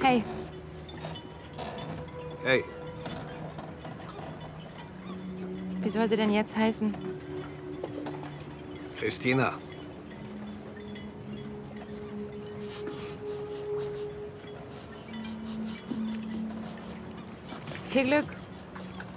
Hey. Hey. Wie soll sie denn jetzt heißen? Christina. Viel Glück.